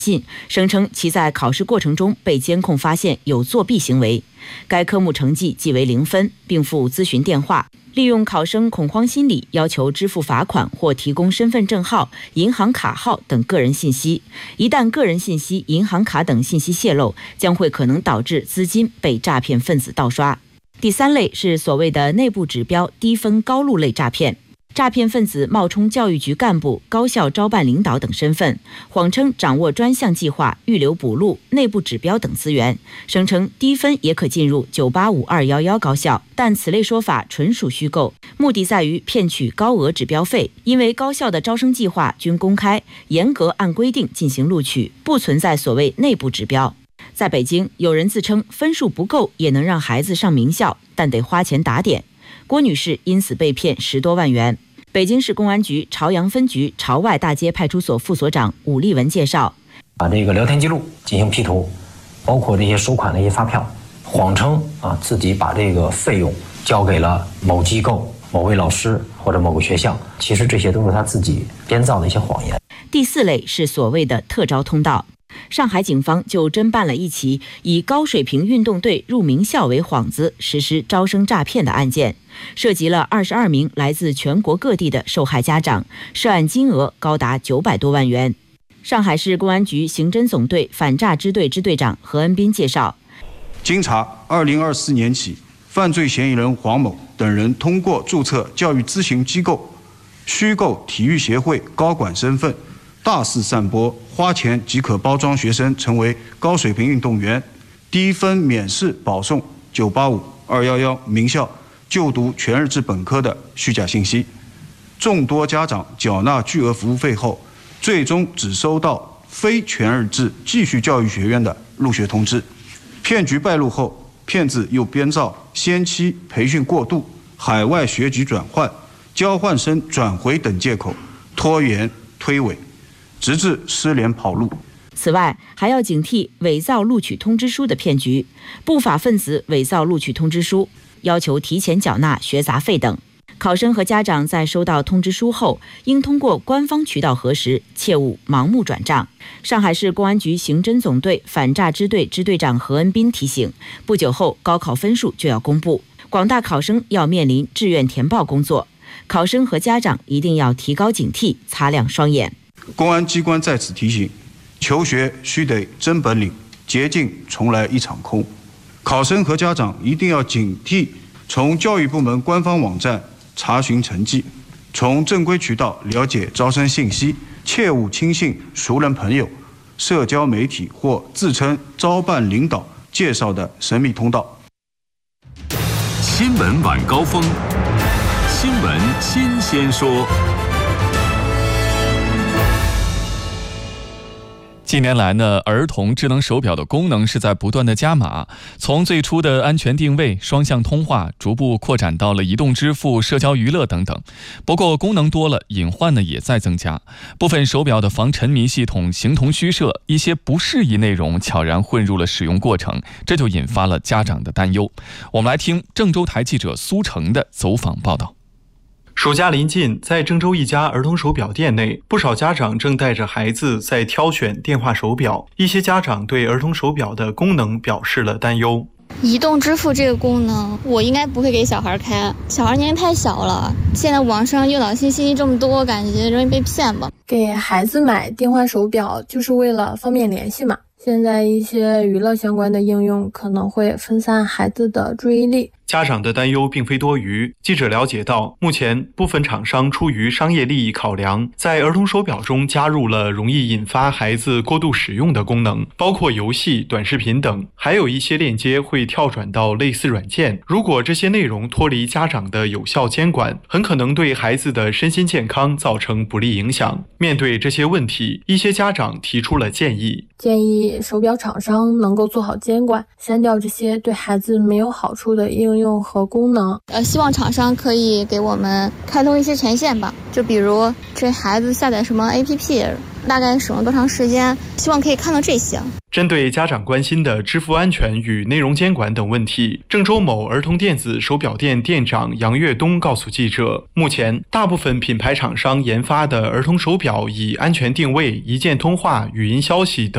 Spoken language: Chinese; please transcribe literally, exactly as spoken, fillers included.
信，声称其在考试过程中被监控发现有作弊行为，该科目成绩即为零分，并附咨询电话，利用考生恐慌心理，要求支付罚款或提供身份证号、银行卡号等个人信息。一旦个人信息、银行卡等信息泄露，将会可能导致资金被诈骗分子盗刷。第三类是所谓的内部指标低分高录类诈骗。诈骗分子冒充教育局干部、高校招办领导等身份，谎称掌握专项计划、预留补录、内部指标等资源，声称低分也可进入九八五、二一一高校，但此类说法纯属虚构，目的在于骗取高额指标费。因为高校的招生计划均公开，严格按规定进行录取，不存在所谓内部指标。在北京，有人自称分数不够也能让孩子上名校，但得花钱打点。郭女士因此被骗十多万元。北京市公安局朝阳分局朝外大街派出所副所长武立文介绍， 把这个聊天记录进行 P 图，包括这些收款的一些发票，谎称啊自己把这个费用交给了某机构、某位老师或者某个学校，其实这些都是他自己编造的一些谎言。 第四类是所谓的特招通道。上海警方就侦办了一起以高水平运动队入名校为幌子实施招生诈骗的案件，涉及了二十二名来自全国各地的受害家长，涉案金额高达九百多万元。上海市公安局刑侦总队反诈支队支队长何恩斌介绍， 经查，二零二四年起，犯罪嫌疑人黄某等人通过注册教育咨询机构、虚构体育协会高管身份，大肆散播花钱即可包装学生成为高水平运动员、低分免试保送九八五、二一一名校就读全日制本科的虚假信息。众多家长缴纳巨额服务费后，最终只收到非全日制继续教育学院的入学通知。骗局败露后，骗子又编造先期培训过度、海外学籍转换、交换生转回等借口，拖延推诿，直至失联跑路。 此外，还要警惕伪造录取通知书的骗局。不法分子伪造录取通知书，要求提前缴纳学杂费等。考生和家长在收到通知书后，应通过官方渠道核实，切勿盲目转账。上海市公安局刑侦总队反诈支队支队长何恩斌提醒，不久后高考分数就要公布，广大考生要面临志愿填报工作，考生和家长一定要提高警惕，擦亮双眼。 公安机关在此提醒，求学须得真本领，捷径从来一场空。考生和家长一定要警惕，从教育部门官方网站查询成绩，从正规渠道了解招生信息，切勿轻信熟人朋友、社交媒体或自称招办领导介绍的神秘通道。 新闻晚高峰，新闻新鲜说。 近年来呢，儿童智能手表的功能是在不断的加码，从最初的安全定位、双向通话，逐步扩展到了移动支付、社交娱乐等等。不过功能多了，隐患呢也在增加。部分手表的防沉迷系统形同虚设，一些不适宜内容悄然混入了使用过程，这就引发了家长的担忧。我们来听郑州台记者苏成的走访报道。 暑假临近，在郑州一家儿童手表店内，不少家长正带着孩子在挑选电话手表。一些家长对儿童手表的功能表示了担忧。 移动支付这个功能，我应该不会给小孩开，小孩年龄太小了。现在网上诱导信息这么多，感觉容易被骗吧。 给孩子买电话手表就是为了方便联系嘛。现在一些娱乐相关的应用可能会分散孩子的注意力。 家长的担忧并非多余。记者了解到，目前部分厂商出于商业利益考量，在儿童手表中加入了容易引发孩子过度使用的功能，包括游戏、短视频等，还有一些链接会跳转到类似软件。如果这些内容脱离家长的有效监管，很可能对孩子的身心健康造成不利影响。面对这些问题，一些家长提出了建议， 建议手表厂商能够做好监管，删掉这些对孩子没有好处的应用和功能。 呃，希望厂商可以给我们开通一些权限吧，就比如这孩子下载什么 A P P， 大概使用多长时间，希望可以看到这些。 针对家长关心的支付安全与内容监管等问题，郑州某儿童电子手表店店长杨跃东告诉记者，目前大部分品牌厂商研发的儿童手表以安全定位、一键通话、语音消息等